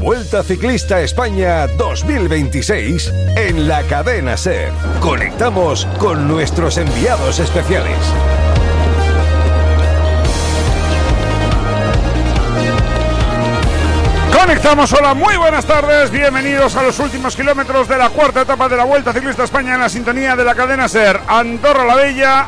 Vuelta Ciclista España 2026 en la cadena SER. Conectamos con nuestros enviados especiales. Conectamos, hola, muy buenas tardes, bienvenidos a los últimos kilómetros de la cuarta etapa de la Vuelta Ciclista España en la sintonía de la cadena SER. Andorra la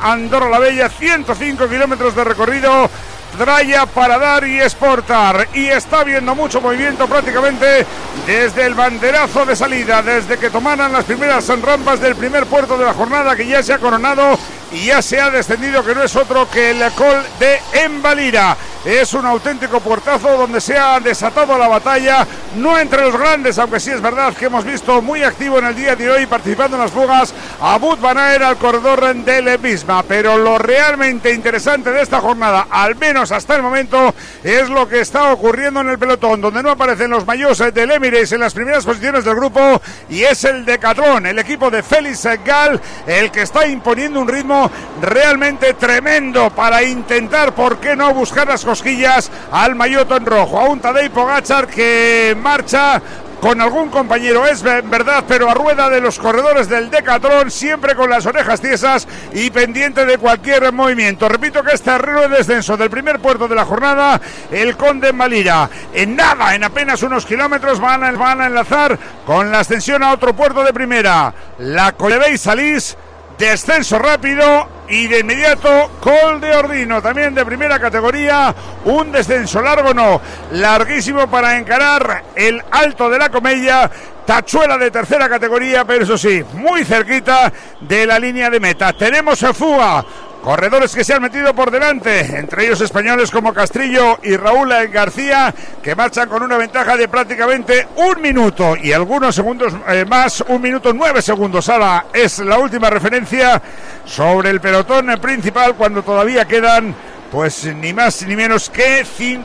Bella, 105 kilómetros de recorrido, tralla para dar y exportar, y está habiendo mucho movimiento prácticamente desde el banderazo de salida, desde que tomaran las primeras rampas del primer puerto de la jornada, que ya se ha coronado y ya se ha descendido, que no es otro que el Col de Envalira. Es un auténtico puertazo donde se ha desatado la batalla, no entre los grandes, aunque sí es verdad que hemos visto muy activo en el día de hoy, participando en las fugas, a Wout van Aert al corredor del Visma. Pero lo realmente interesante de esta jornada, al menos hasta el momento, es lo que está ocurriendo en el pelotón, donde no aparecen los maillot del Emirates en las primeras posiciones del grupo, y es el Decathlon, el equipo de Félix Gall, el que está imponiendo un ritmo realmente tremendo para intentar, ¿por qué no?, buscar las cosquillas al maillot en rojo, a un Tadej Pogačar que marcha con algún compañero, es verdad, pero a rueda de los corredores del Decathlon, siempre con las orejas tiesas y pendiente de cualquier movimiento. Repito que este terreno de descenso del primer puerto de la jornada, el Col de Envalira, en apenas unos kilómetros van a enlazar con la ascensión a otro puerto de primera, la Collevey Salís, descenso rápido, y de inmediato Col de Ordino, también de primera categoría, un descenso largo, no, larguísimo para encarar el Alto de la Comella, tachuela de tercera categoría, pero eso sí, muy cerquita de la línea de meta. Tenemos a fuga, corredores que se han metido por delante, entre ellos españoles como Castrillo y Raúl García, que marchan con una ventaja de prácticamente un minuto y algunos segundos más, 1 minuto 9 segundos. Ahora es la última referencia sobre el pelotón principal, cuando todavía quedan pues ni más ni menos que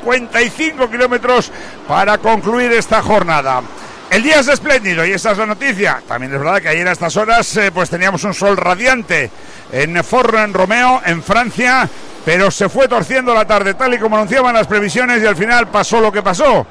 55 kilómetros para concluir esta jornada. El día es espléndido y esa es la noticia. También es verdad que ayer a estas horas pues teníamos un sol radiante en Fort-Romeu, en Francia, pero se fue torciendo la tarde tal y como anunciaban las previsiones, y al final pasó lo que pasó.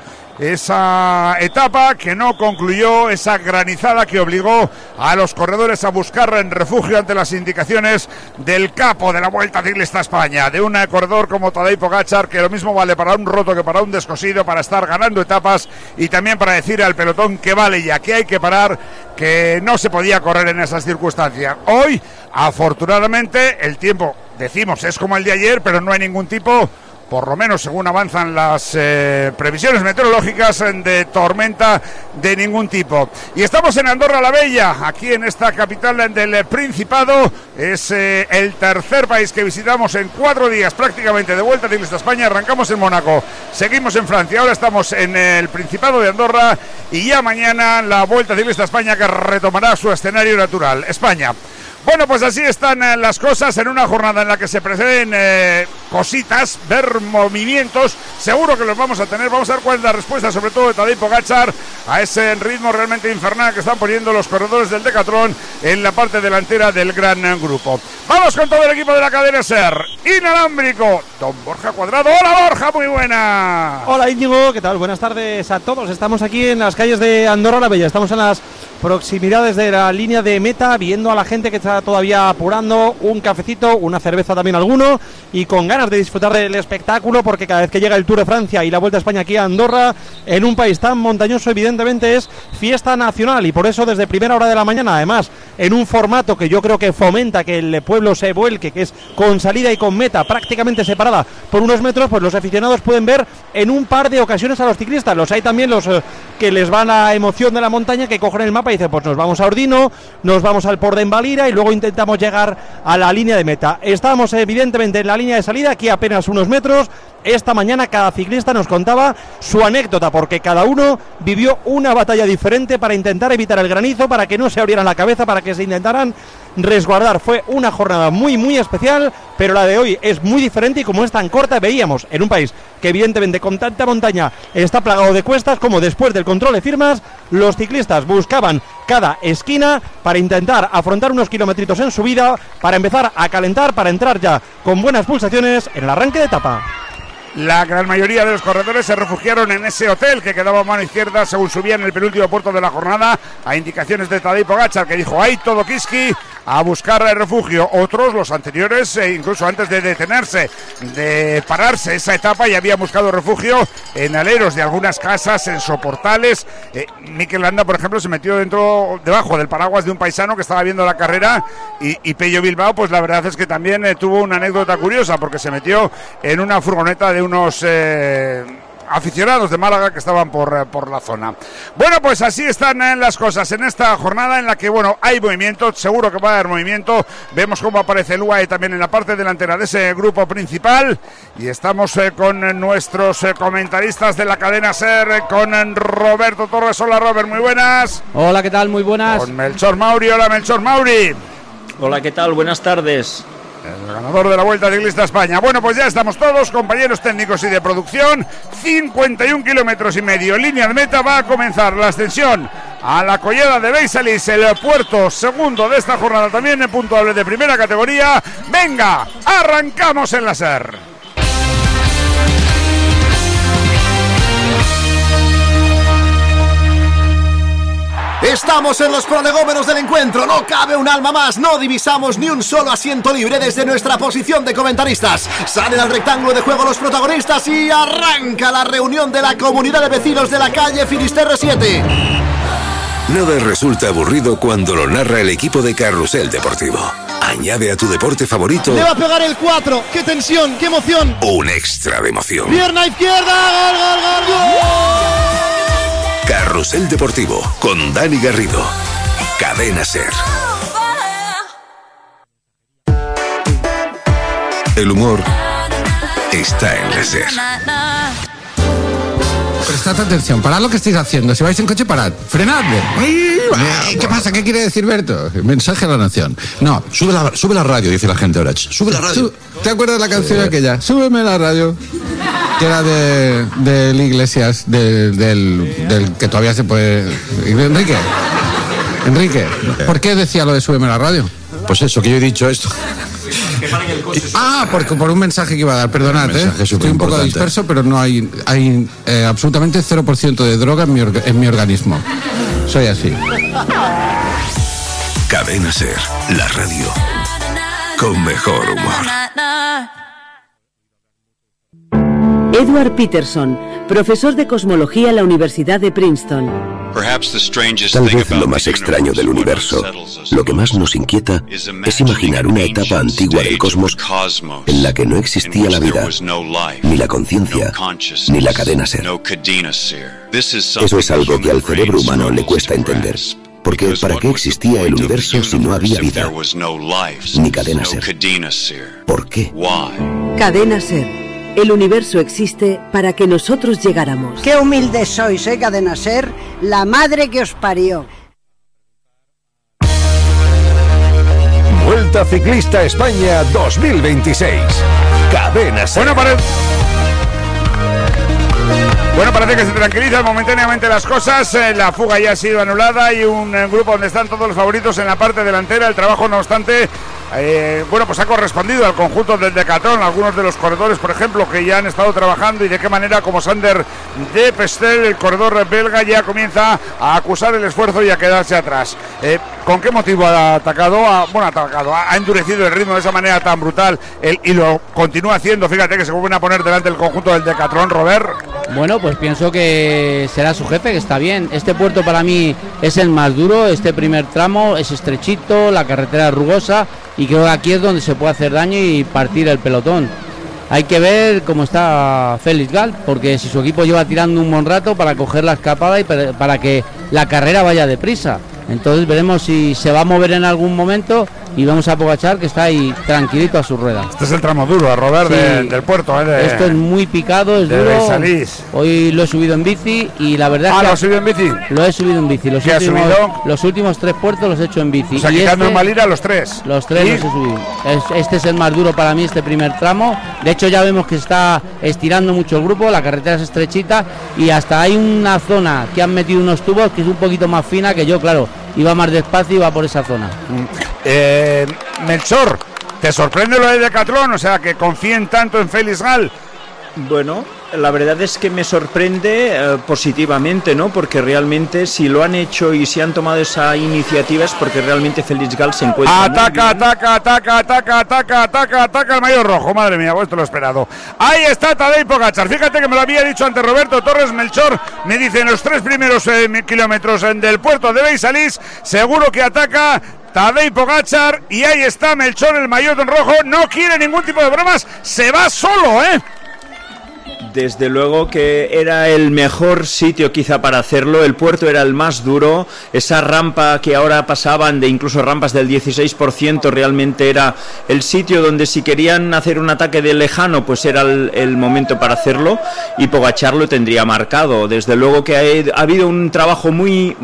Esa etapa que no concluyó, esa granizada que obligó a los corredores a buscar refugio ante las indicaciones del capo de la Vuelta Ciclista España, de un corredor como Tadej Pogačar, que lo mismo vale para un roto que para un descosido, para estar ganando etapas y también para decir al pelotón que vale ya, que hay que parar, que no se podía correr en esas circunstancias. Hoy, afortunadamente, el tiempo, decimos, es como el de ayer, pero no hay ningún tipo, por lo menos según avanzan las previsiones meteorológicas, de tormenta de ningún tipo. Y estamos en Andorra la Bella, aquí en esta capital del Principado. Es el tercer país que visitamos en 4 días prácticamente de Vuelta Ciclista España. Arrancamos en Mónaco, seguimos en Francia, ahora estamos en el Principado de Andorra, y ya mañana la Vuelta Ciclista España, que retomará su escenario natural, España. Bueno, pues así están las cosas en una jornada en la que se preceden cositas, ver movimientos, seguro que los vamos a tener. Vamos a ver cuál es la respuesta, sobre todo de Tadej Pogačar, a ese ritmo realmente infernal que están poniendo los corredores del Decathlon en la parte delantera del gran grupo. Vamos con todo el equipo de la cadena SER, inalámbrico, don Borja Cuadrado. Hola Borja, muy buena. Hola Íñigo, ¿qué tal? Buenas tardes a todos. Estamos aquí en las calles de Andorra la Bella, estamos en las proximidades de la línea de meta, viendo a la gente que está todavía apurando, un cafecito, una cerveza también alguno, y con ganas de disfrutar del espectáculo, porque cada vez que llega el Tour de Francia y la Vuelta a España aquí a Andorra, en un país tan montañoso, evidentemente es fiesta nacional, y por eso desde primera hora de la mañana, además en un formato que yo creo que fomenta que el pueblo se vuelque, que es con salida y con meta prácticamente separada por unos metros, pues los aficionados pueden ver en un par de ocasiones a los ciclistas. Los hay también los que les va la emoción de la montaña, que cogen el mapa y dicen, pues nos vamos a Ordino, nos vamos al Port de Envalira y luego intentamos llegar a la línea de meta. Estamos evidentemente en la línea de salida, aquí apenas unos metros. Esta mañana cada ciclista nos contaba su anécdota, porque cada uno vivió una batalla diferente para intentar evitar el granizo, para que no se abrieran la cabeza, para que se intentaran resguardar. Fue una jornada muy muy especial, pero la de hoy es muy diferente, y como es tan corta, veíamos en un país que evidentemente con tanta montaña está plagado de cuestas, como después del control de firmas los ciclistas buscaban cada esquina para intentar afrontar unos kilometritos en subida, para empezar a calentar, para entrar ya con buenas pulsaciones en el arranque de etapa. La gran mayoría de los corredores se refugiaron en ese hotel que quedaba a mano izquierda según subían en el penúltimo puerto de la jornada, a indicaciones de Tadej Pogačar, que dijo ahí todo Kiski a buscar refugio. Otros, los anteriores, incluso antes de detenerse, de pararse esa etapa, ya habían buscado refugio en aleros de algunas casas, en soportales. Mikel Landa, por ejemplo, se metió debajo del paraguas de un paisano que estaba viendo la carrera, y Pello Bilbao, pues la verdad es que también tuvo una anécdota curiosa, porque se metió en una furgoneta de unos aficionados de Málaga que estaban por la zona. Bueno, pues así están las cosas en esta jornada en la que, bueno, hay movimiento, seguro que va a haber movimiento. Vemos cómo aparece el UAE también en la parte delantera de ese grupo principal, y estamos con nuestros comentaristas de la cadena SER, con Roberto Torres. Hola, Robert, muy buenas. Hola, ¿qué tal? Muy buenas. Con Melchor Mauri. Hola, Melchor Mauri. Hola, ¿qué tal? Buenas tardes. El ganador de la Vuelta Ciclista España. Bueno, pues ya estamos todos, compañeros técnicos y de producción. 51 kilómetros y medio. Línea de meta, va a comenzar la ascensión a la collada de Beisalis, el puerto segundo de esta jornada, también en puntuable de primera categoría. Venga, arrancamos en la SER. Estamos en los prolegómenos del encuentro, no cabe un alma más, no divisamos ni un solo asiento libre desde nuestra posición de comentaristas. Salen al rectángulo de juego los protagonistas y arranca la reunión de la comunidad de vecinos de la calle Finisterre 7. Nada resulta aburrido cuando lo narra el equipo de Carrusel Deportivo. Añade a tu deporte favorito... Le va a pegar el 4, qué tensión, qué emoción. Un extra de emoción. Pierna izquierda, gol, gol, gol, gol. Carrusel Deportivo, con Dani Garrido. Cadena SER. El humor está en la SER. Prestad atención, parad lo que estáis haciendo. Si vais en coche, parad. Frenadme. ¿Qué pasa? ¿Qué quiere decir Berto? Mensaje a la nación. No, sube la radio, dice la gente ahora. Sube la radio. ¿Te acuerdas de la canción aquella? Súbeme la radio. Que era del Iglesias, del que todavía se puede... Enrique, ¿por qué decía lo de súbeme la radio? Pues eso, que yo he dicho esto. Por un mensaje que iba a dar, perdonad, estoy un poco disperso, pero no hay absolutamente 0% de droga en mi organismo. Soy así. Cadena SER, la radio con mejor humor. Edward Peterson, profesor de cosmología en la Universidad de Princeton. Tal vez lo más extraño del universo, lo que más nos inquieta, es imaginar una etapa antigua del cosmos en la que no existía la vida, ni la conciencia, ni la cadena SER. Eso es algo que al cerebro humano le cuesta entender. Porque ¿para qué existía el universo si no había vida? Ni cadena SER. ¿Por qué? Cadena SER. El universo existe para que nosotros llegáramos. Qué humildes sois, Cadena SER, la madre que os parió. Vuelta Ciclista España 2026. Cadena SER. Bueno, parece que se tranquilizan momentáneamente las cosas. La fuga ya ha sido anulada y un grupo donde están todos los favoritos en la parte delantera. El trabajo, no obstante, pues ha correspondido al conjunto del Decathlon. Algunos de los corredores, por ejemplo, que ya han estado trabajando, y de qué manera, como Sander de Pestel, el corredor belga, ya comienza a acusar el esfuerzo y a quedarse atrás. ¿Con qué motivo ha ha endurecido el ritmo de esa manera tan brutal y lo continúa haciendo? Fíjate que se vuelven a poner delante el conjunto del Decathlon, Robert. Bueno, pues pienso que será su jefe, que está bien. Este puerto para mí es el más duro. Este primer tramo es estrechito, la carretera es rugosa, y creo que aquí es donde se puede hacer daño y partir el pelotón. Hay que ver cómo está Félix Gall, porque si su equipo lleva tirando un buen rato para coger la escapada y para que la carrera vaya deprisa. Entonces veremos si se va a mover en algún momento, y vamos a Pogačar, que está ahí tranquilito a su rueda. Este es el tramo duro, Robert, sí, del puerto. Esto es muy picado, es duro. Beisalis. Hoy lo he subido en bici y la verdad es que... ¿lo has subido en bici? Lo he subido en bici. Los últimos 3 puertos los he hecho en bici. O sea, quitando en Malira los 3. Los 3 los he subido. Este es el más duro para mí, este primer tramo. De hecho, ya vemos que está estirando mucho el grupo, la carretera es estrechita, y hasta hay una zona que han metido unos tubos que es un poquito más fina, que yo, claro, iba más despacio y iba por esa zona. Melchor, ¿te sorprende lo de Decathlon? O sea, que confíen tanto en Félix Gall. Bueno, la verdad es que me sorprende positivamente, ¿no? Porque realmente si lo han hecho y si han tomado esa iniciativa es porque realmente Félix Gall se encuentra ataca el maillot rojo, madre mía, pues esto lo he esperado. Ahí está Tadej Pogačar, fíjate que me lo había dicho antes Roberto Torres. Melchor me dice en los 3 primeros kilómetros del puerto de Beisalís, seguro que ataca Tadej Pogačar, y ahí está Melchor, el maillot rojo, no quiere ningún tipo de bromas, se va solo, Desde luego que era el mejor sitio quizá para hacerlo, el puerto era el más duro, esa rampa que ahora pasaban de incluso rampas del 16% realmente era el sitio donde si querían hacer un ataque de lejano pues era el momento para hacerlo, y Pogačar lo tendría marcado. Desde luego que ha habido un trabajo muy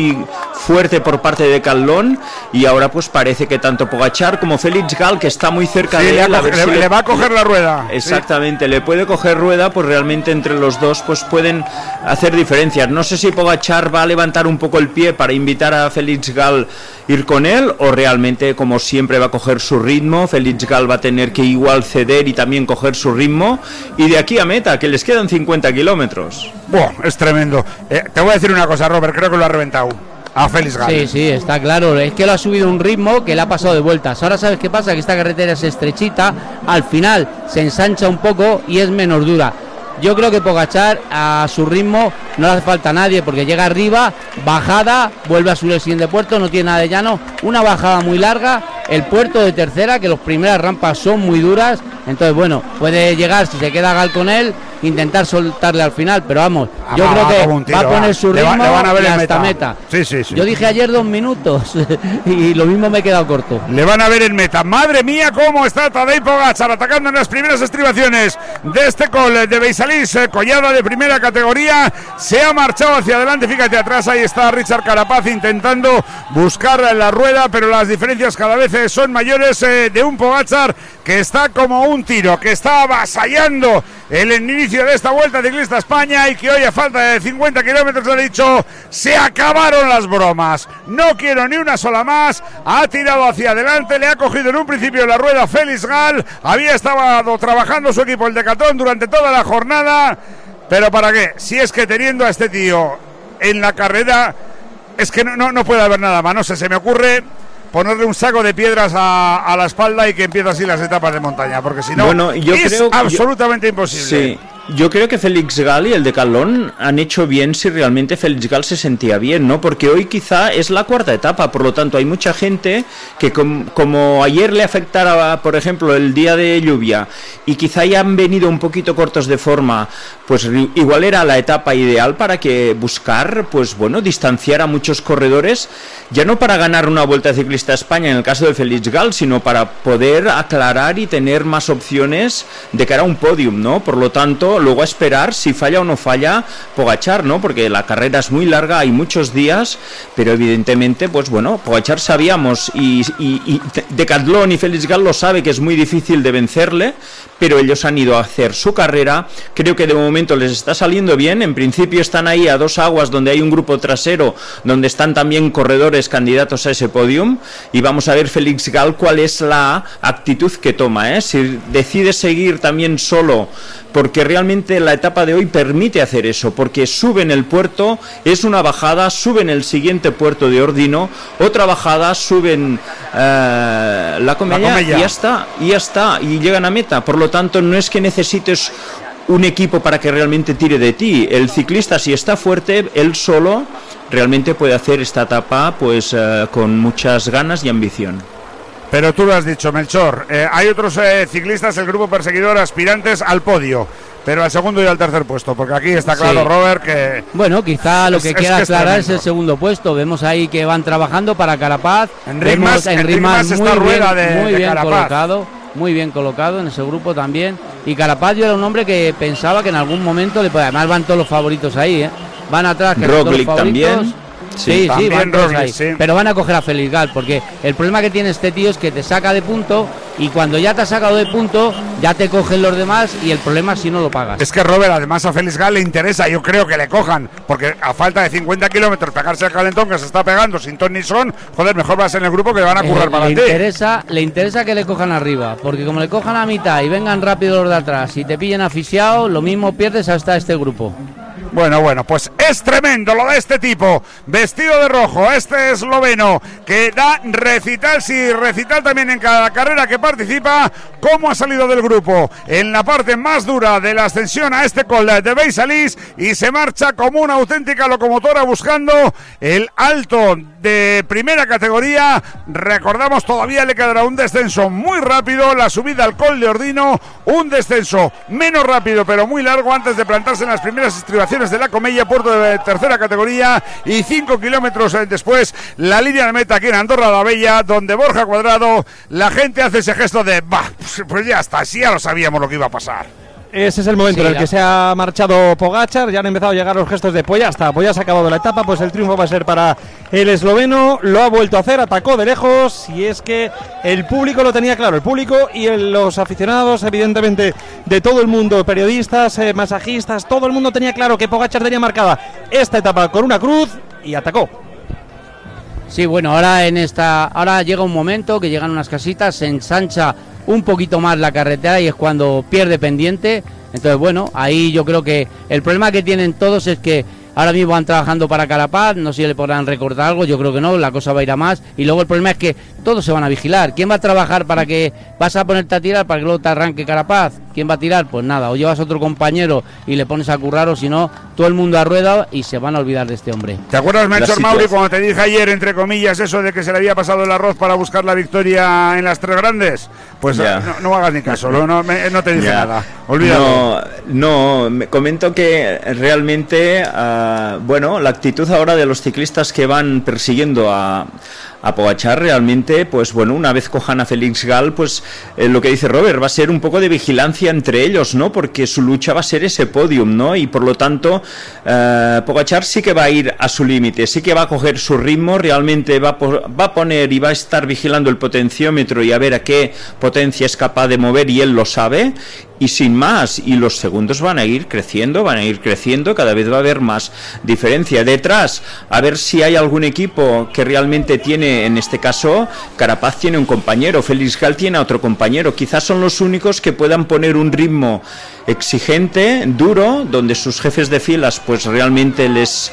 fuerte por parte de Caldón, y ahora pues parece que tanto Pogačar como Félix Gall, que está muy cerca de él, le va a coger la rueda. Exactamente, sí. Le puede coger rueda, pues realmente entre los dos pues pueden hacer diferencias. No sé si Pogačar va a levantar un poco el pie para invitar a Félix Gall a ir con él, o realmente como siempre va a coger su ritmo. Félix Gall va a tener que igual ceder y también coger su ritmo, y de aquí a meta, que les quedan 50 kilómetros. Es tremendo. Te voy a decir una cosa, Robert, creo que lo ha reventado a Félix Gall. Sí, está claro, es que lo ha subido un ritmo que le ha pasado de vueltas. Ahora sabes qué pasa, que esta carretera es estrechita, al final se ensancha un poco y es menos dura. Yo creo que Pogačar a su ritmo no le hace falta a nadie, porque llega arriba, bajada, vuelve a subir el siguiente puerto, no tiene nada de llano, una bajada muy larga, el puerto de tercera, que las primeras rampas son muy duras, entonces bueno, puede llegar, si se queda Gall con él, intentar soltarle al final, pero vamos, yo creo que va a poner su ritmo le van a ver y hasta meta. Sí. Yo dije ayer 2 minutos y lo mismo me he quedado corto. Le van a ver en meta. Madre mía, cómo está Tadej Pogačar atacando en las primeras estribaciones de este col de Beisalís, collada de primera categoría, se ha marchado hacia adelante, fíjate atrás, ahí está Richard Carapaz intentando buscar la rueda, pero las diferencias cada vez son mayores de un Pogačar que está como un tiro, que está avasallando el inicio de esta Vuelta Ciclista a España, y que hoy a falta de 50 kilómetros ha dicho: se acabaron las bromas, no quiero ni una sola más. Ha tirado hacia adelante, le ha cogido en un principio la rueda Félix Gall, había estado trabajando su equipo el Decathlon durante toda la jornada, pero ¿para qué? Si es que teniendo a este tío en la carrera, es que no puede haber nada más. No sé, se me ocurre ponerle un saco de piedras a la espalda y que empiece así las etapas de montaña, porque si no, es absolutamente imposible. Sí. Yo creo que Félix Gall y el Decathlon han hecho bien si realmente Félix Gall se sentía bien, ¿no? Porque hoy quizá es la cuarta etapa, por lo tanto hay mucha gente que como ayer le afectara, por ejemplo, el día de lluvia, y quizá ya han venido un poquito cortos de forma, pues igual era la etapa ideal para que buscar, pues bueno, distanciar a muchos corredores, ya no para ganar una Vuelta Ciclista a España en el caso de Félix Gall, sino para poder aclarar y tener más opciones de cara a un podium, ¿no? Por lo tanto, luego a esperar si falla o no falla Pogačar, ¿no? Porque la carrera es muy larga, hay muchos días, pero evidentemente, pues bueno, Pogačar sabíamos y Decathlon y Félix Gall lo sabe que es muy difícil de vencerle, pero ellos han ido a hacer su carrera, creo que de momento les está saliendo bien, en principio están ahí a 2 aguas donde hay un grupo trasero, donde están también corredores candidatos a ese podium, y vamos a ver Félix Gall cuál es la actitud que toma, si decide seguir también solo, porque realmente la etapa de hoy permite hacer eso, porque suben el puerto, es una bajada, suben el siguiente puerto de Ordino, otra bajada, suben la Comella y ya está, y llegan a meta. Por lo tanto, no es que necesites un equipo para que realmente tire de ti. El ciclista, si está fuerte, él solo realmente puede hacer esta etapa pues con muchas ganas y ambición. Pero tú lo has dicho, Melchor, hay otros ciclistas, el grupo perseguidor, aspirantes al podio, pero al segundo y al tercer puesto, porque aquí está claro, sí. Robert, que... Bueno, quizá lo que quiera aclarar es el segundo puesto. Vemos ahí que van trabajando para Carapaz. Enric Mas está rueda muy bien colocado, muy bien colocado en ese grupo también. Y Carapaz yo era un hombre que pensaba que en algún momento le podía... Además van todos los favoritos ahí, van atrás, que Roglic también. Sí, van todos ahí. Sí. Pero van a coger a Félix Gal, porque el problema que tiene este tío es que te saca de punto y cuando ya te ha sacado de punto, ya te cogen los demás y el problema es si no lo pagas. Es que Robert, además a Félix Gal le interesa, yo creo que le cojan, porque a falta de 50 kilómetros pegarse al calentón que se está pegando sin ton ni son, joder, mejor vas en el grupo que le van a currar para ti. Le interesa que le cojan arriba, porque como le cojan a mitad y vengan rápido los de atrás y te pillen asfixiado, lo mismo pierdes hasta este grupo. Bueno, pues es tremendo lo de este tipo, vestido de rojo, este esloveno, que da recital, sí, recital también en cada carrera que participa, cómo ha salido del grupo en la parte más dura de la ascensión a este col de Beisalis y se marcha como una auténtica locomotora buscando el alto de primera categoría. Recordamos, todavía le quedará un descenso muy rápido, la subida al col de Ordino, un descenso menos rápido pero muy largo antes de plantarse en las primeras estribaciones de la Comella, puerto de tercera categoría, y 5 kilómetros después la línea de meta aquí en Andorra la Vella, donde Borja Cuadrado, la gente hace ese gesto de pues ya está, si ya lo sabíamos lo que iba a pasar. Ese es el momento en el que se ha marchado Pogačar, ya han empezado a llegar los gestos de pues ya está, pues ya se ha acabado la etapa, pues el triunfo va a ser para el esloveno, lo ha vuelto a hacer, atacó de lejos, y es que el público lo tenía claro, el público y los aficionados, evidentemente, de todo el mundo, periodistas, masajistas, todo el mundo tenía claro que Pogačar tenía marcada esta etapa con una cruz y atacó. Sí, bueno, ahora llega un momento que llegan unas casitas, se ensancha un poquito más la carretera y es cuando pierde pendiente. Entonces, bueno, ahí yo creo que el problema que tienen todos es que ahora mismo van trabajando para Carapaz, no sé si le podrán recortar algo, yo creo que no, la cosa va a ir a más. Y luego el problema es que todos se van a vigilar. ¿Quién va a trabajar para que vas a ponerte a tirar para que luego te arranque Carapaz? ¿Quién va a tirar? Pues nada, o llevas a otro compañero y le pones a currar, o si no, todo el mundo a rueda y se van a olvidar de este hombre. ¿Te acuerdas, Melchor Mauri, cuando te dije ayer, entre comillas, eso de que se le había pasado el arroz para buscar la victoria en las tres grandes? Pues no hagas ni caso, no te dije nada, olvídalo. No, me comento que realmente, la actitud ahora de los ciclistas que van persiguiendo a Pogačar realmente, pues bueno, una vez cojan a Félix Gal, pues lo que dice Robert, va a ser un poco de vigilancia entre ellos, ¿no? Porque su lucha va a ser ese podium, ¿no? Y por lo tanto, Pogačar sí que va a ir a su límite, sí que va a coger su ritmo, realmente va a poner y va a estar vigilando el potenciómetro y a ver a qué potencia es capaz de mover, y él lo sabe. Y sin más, y los segundos van a ir creciendo, cada vez va a haber más diferencia. Detrás, a ver si hay algún equipo que realmente tiene, en este caso, Carapaz tiene un compañero, Félix Gal tiene a otro compañero, quizás son los únicos que puedan poner un ritmo exigente, duro, donde sus jefes de filas pues realmente les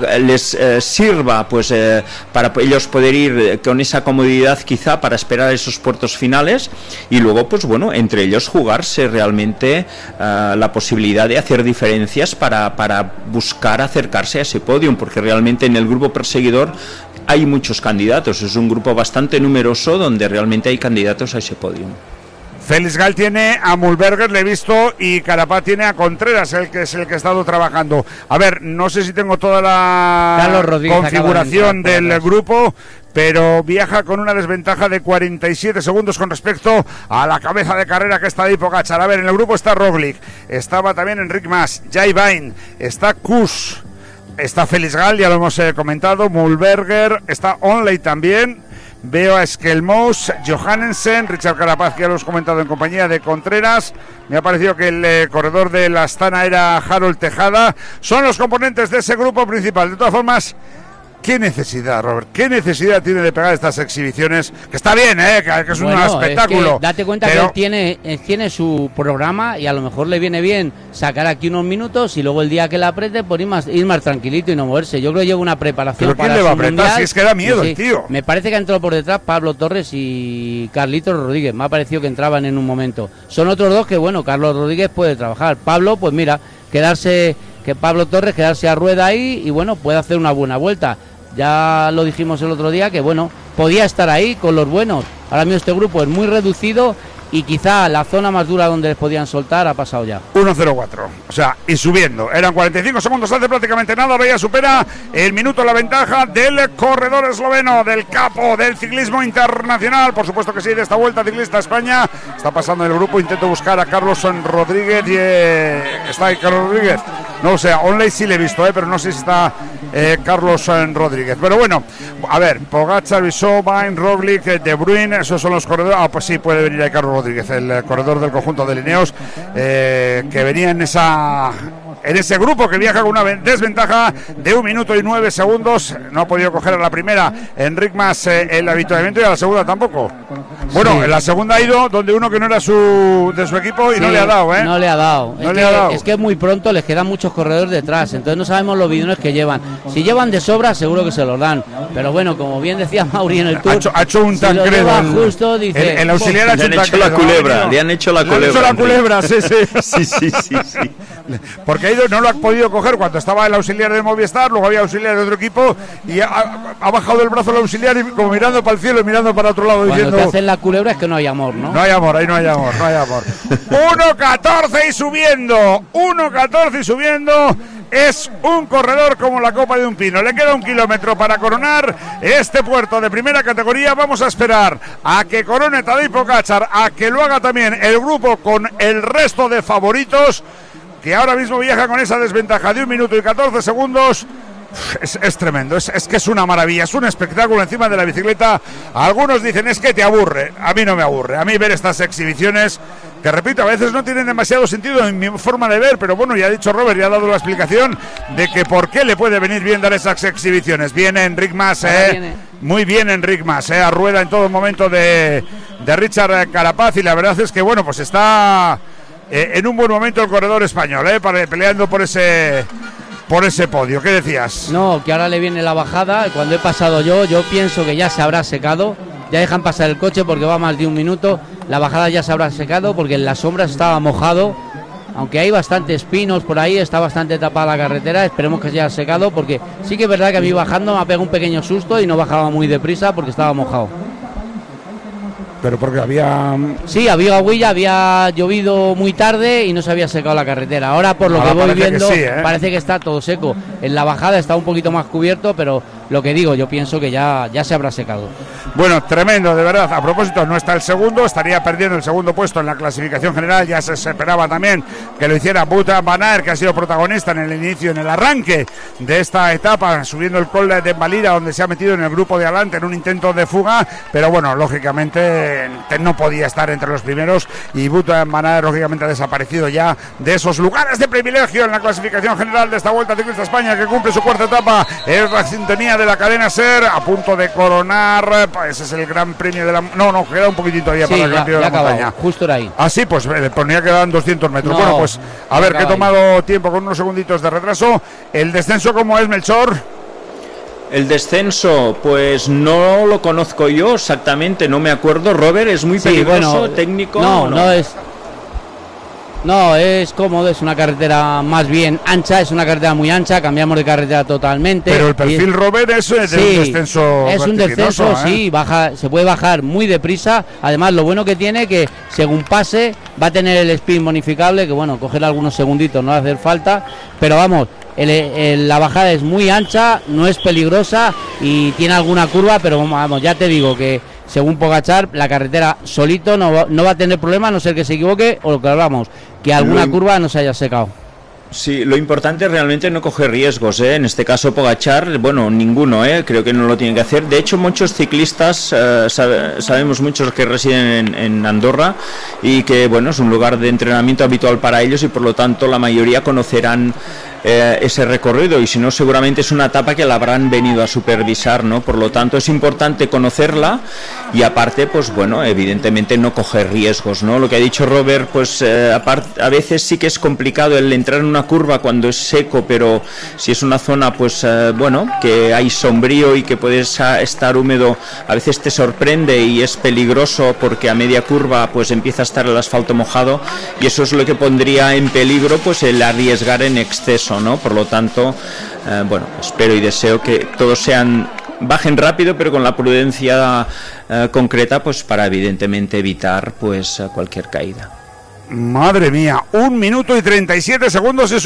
sirva pues para ellos poder ir con esa comodidad quizá para esperar esos puertos finales, y luego pues bueno, entre ellos jugarse realmente la posibilidad de hacer diferencias para buscar acercarse a ese podium, porque realmente en el grupo perseguidor hay muchos candidatos, es un grupo bastante numeroso donde realmente hay candidatos a ese podium. Félix Gal tiene a Mühlberger, le he visto, y Carapaz tiene a Contreras, el que he estado trabajando. A ver, no sé si tengo toda la configuración del grupo, pero viaja con una desventaja de 47 segundos con respecto a la cabeza de carrera que está ahí Pogačar. A ver, en el grupo está Roglic, estaba también Enric Mas, Jai Vine, está Kuss, está Félix Gal, ya lo hemos comentado, Mühlberger, está Onley también. Veo a Skelmos, Johannesen, Richard Carapaz, que ya lo hemos comentado en compañía de Contreras. Me ha parecido que el corredor de la Astana era Harold Tejada. Son los componentes de ese grupo principal. De todas formas, ¿qué necesidad, Robert? ¿Qué necesidad tiene de pegar estas exhibiciones? Que está bien, que es un espectáculo. Es que date cuenta que él tiene su programa y a lo mejor le viene bien sacar aquí unos minutos y luego el día que la apriete por ir más tranquilito y no moverse. Yo creo que lleva una preparación. ¿Pero quién le va a apretar? Si es que da miedo el tío. Me parece que ha entrado por detrás Pablo Torres y Carlitos Rodríguez. Me ha parecido que entraban en un momento. Son otros dos que, bueno, Carlos Rodríguez puede trabajar. Pablo, pues mira, Pablo Torres quedarse a rueda ahí y bueno, puede hacer una buena vuelta. Ya lo dijimos el otro día que bueno, podía estar ahí con los buenos. Ahora mismo este grupo es muy reducido y quizá la zona más dura donde les podían soltar ha pasado ya. 1.04, o sea, y subiendo. Eran 45 segundos hace prácticamente nada. Ahora ya supera el minuto la ventaja del corredor esloveno, del capo del ciclismo internacional. Por supuesto que sí, de esta Vuelta Ciclista a España. Está pasando el grupo, intento buscar a Carlos Rodríguez y está ahí Carlos Rodríguez. No, o sea, Onley sí le he visto, pero no sé si está Carlos Rodríguez. Pero bueno, a ver, Pogačar, Bissau, Vain, Roglic, De Bruyne, esos son los corredores. Ah, pues sí, puede venir ahí Carlos Rodríguez, el corredor del conjunto de Ineos, que venía en ese grupo que viaja con una desventaja de 1 minuto y 9 segundos. No ha podido coger a la primera Enric Mas el avituallamiento, y a la segunda tampoco. Bueno, sí. En la segunda ha ido donde uno que no era de su equipo y sí, no le ha dado, ¿eh? No le ha dado. Es que es muy pronto, les quedan muchos corredores detrás, entonces no sabemos los bidones que llevan. Si llevan de sobra, seguro que se los dan. Pero bueno, como bien decía Mauri en el Tour, ha hecho un Tancredo. Si justo, dice, el auxiliar le han hecho la culebra. Le han hecho la culebra, sí. Sí. Porque ha ido, no lo ha podido coger cuando estaba el auxiliar de Movistar, luego había auxiliar de otro equipo y ha bajado el brazo el auxiliar y como mirando para el cielo y mirando para otro lado. Cuando diciendo, te hacen la culebra es que no hay amor, ¿no? No hay amor, ahí no hay amor. 1.14 y subiendo. 1.14 y subiendo. Es un corredor como la copa de un pino. Le queda 1 kilómetro para coronar este puerto de primera categoría. Vamos a esperar a que corone Tadej Pogačar, a que lo haga también el grupo con el resto de favoritos, que ahora mismo viaja con esa desventaja de 1 minuto y 14 segundos. Es tremendo, es que es una maravilla, es un espectáculo encima de la bicicleta. Algunos dicen es que te aburre, a mí no me aburre. A mí ver estas exhibiciones, que repito, a veces no tienen demasiado sentido en mi forma de ver, pero bueno, ya ha dicho Robert, ya ha dado la explicación de que por qué le puede venir bien dar esas exhibiciones. Viene Enric Mas, muy bien Enric Mas, a rueda en todo momento de Richard Carapaz, y la verdad es que bueno, pues está en un buen momento el corredor español, peleando por ese podio. ¿Qué decías? No, que ahora le viene la bajada. Cuando he pasado yo pienso que ya se habrá secado. Ya dejan pasar el coche porque va más de 1 minuto. La bajada ya se habrá secado porque en las sombras estaba mojado. Aunque hay bastantes pinos por ahí, está bastante tapada la carretera. Esperemos que se haya secado, porque sí que es verdad que a mí bajando me ha pegado un pequeño susto y no bajaba muy deprisa porque estaba mojado. Pero porque había... Sí, había agüilla, había llovido muy tarde y no se había secado la carretera. Ahora, por lo que voy viendo, que sí, parece que está todo seco. En la bajada está un poquito más cubierto, pero lo que digo, yo pienso que ya se habrá secado. Bueno, tremendo, de verdad. A propósito, no está el segundo, estaría perdiendo el segundo puesto en la clasificación general. Ya se esperaba también que lo hiciera Wout van Aert, que ha sido protagonista en el inicio, en el arranque de esta etapa, subiendo el Col de Valira, donde se ha metido en el grupo de adelante en un intento de fuga. Pero bueno, lógicamente no podía estar entre los primeros, y Wout van Aert lógicamente ha desaparecido ya de esos lugares de privilegio en la clasificación general de esta Vuelta Ciclista España, que cumple su cuarta etapa. Es la sintonía de la cadena SER, a punto de coronar. Ese es el Gran Premio de la... No, queda un poquitito todavía para el Gran Premio de la montaña. Justo era ahí. Así pues, ponía que quedan 200 metros. Bueno, pues a ver, que he tomado tiempo con unos segunditos de retraso. El descenso, ¿cómo es, Melchor? El descenso, pues no lo conozco yo exactamente, no me acuerdo. Robert, ¿es muy peligroso, técnico? No, es cómodo, es una carretera más bien ancha, es una carretera muy ancha, cambiamos de carretera totalmente. Pero el perfil, Robert, es de un descenso. Es un descenso, sí, se puede bajar muy deprisa. Además, lo bueno que tiene, que según pase, va a tener el spin bonificable, que bueno, coger algunos segunditos no va a hacer falta, pero vamos, la bajada es muy ancha, no es peligrosa y tiene alguna curva, pero vamos, ya te digo que según Pogačar, la carretera solito no va a tener problema, a no ser que se equivoque, o lo que hablamos, que alguna curva no se haya secado. Sí, lo importante es realmente no coger riesgos, En este caso Pogačar, bueno, ninguno, creo que no lo tiene que hacer. De hecho, muchos ciclistas, sabemos muchos que residen en Andorra, y que, bueno, es un lugar de entrenamiento habitual para ellos, y por lo tanto la mayoría conocerán ese recorrido, y si no, seguramente es una etapa que la habrán venido a supervisar, ¿no? Por lo tanto, es importante conocerla, y aparte, pues bueno, evidentemente no coger riesgos, ¿no? Lo que ha dicho Robert, pues a veces sí que es complicado el entrar en una curva cuando es seco, pero si es una zona, pues bueno, que hay sombrío y que puedes estar húmedo, a veces te sorprende y es peligroso, porque a media curva pues empieza a estar el asfalto mojado, y eso es lo que pondría en peligro, pues el arriesgar en exceso, ¿no? Por lo tanto, bueno, espero y deseo que todos bajen rápido, pero con la prudencia concreta, pues para evidentemente evitar pues cualquier caída. Madre mía, 1 minuto y 37 segundos es